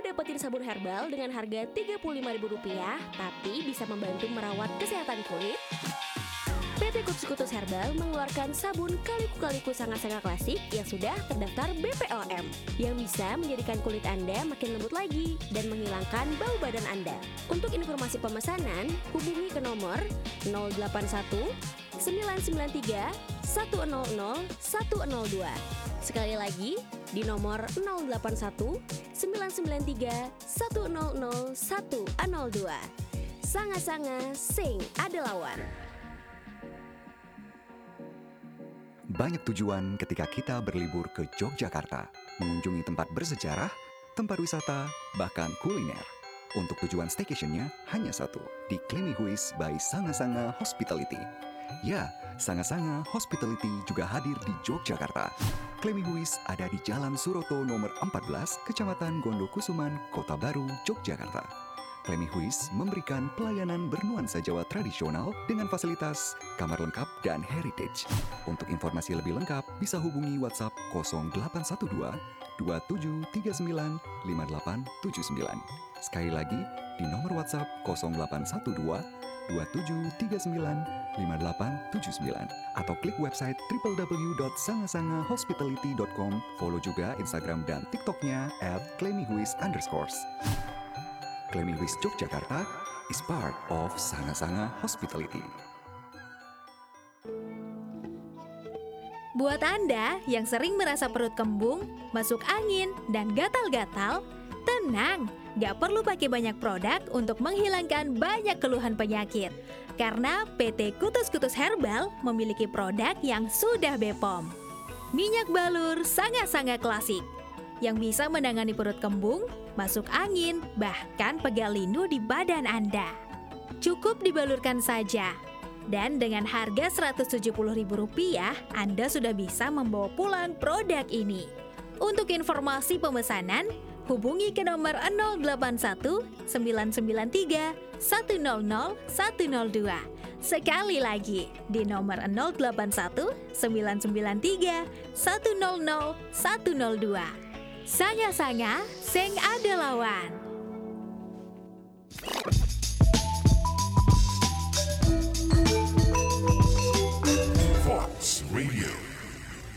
dapetin sabun herbal dengan harga Rp35.000 tapi bisa membantu merawat kesehatan kulit? PT Kutus-Kutus Herbal mengeluarkan sabun Kaliku-Kaliku Sangat-Sangat Klasik yang sudah terdaftar BPOM yang bisa menjadikan kulit Anda makin lembut lagi dan menghilangkan bau badan Anda. Untuk informasi pemesanan, hubungi ke nomor 081 993 100 102. Sekali lagi, di nomor 081 993 100 102. Sanga-sanga sing ada lawan. Banyak tujuan ketika kita berlibur ke Yogyakarta, mengunjungi tempat bersejarah, tempat wisata, bahkan kuliner. Untuk tujuan staycation-nya hanya satu, di Klemihuis by Sanga-Sanga Hospitality. Ya, Sanga-Sanga Hospitality juga hadir di Yogyakarta. Klemihuis ada di Jalan Suroto nomor 14, Kecamatan Gondokusuman, Kota Baru, Yogyakarta. Klemihuis memberikan pelayanan bernuansa Jawa tradisional dengan fasilitas kamar lengkap dan heritage. Untuk informasi lebih lengkap, bisa hubungi WhatsApp 0812 2739 5879. Sekali lagi, di nomor WhatsApp 0812 2739 5879 atau klik website www.sangasangahospitality.com. Follow juga Instagram dan TikTok-nya @klemihuis_. Klemihuis Yogyakarta is part of Sanga-Sanga Hospitality. Buat Anda yang sering merasa perut kembung, masuk angin, dan gatal-gatal, tenang, gak perlu pakai banyak produk untuk menghilangkan banyak keluhan penyakit. Karena PT Kutus-Kutus Herbal memiliki produk yang sudah BPOM. Minyak balur Sanga-Sanga Klasik yang bisa menangani perut kembung, masuk angin, bahkan pegal lindu di badan Anda. Cukup dibalurkan saja. Dan dengan harga Rp170.000, Anda sudah bisa membawa pulang produk ini. Untuk informasi pemesanan, hubungi ke nomor 081 993 100 102. Sekali lagi, di nomor 081 993 100 102. Sanga-sanga, sing ada lawan. Fox Radio.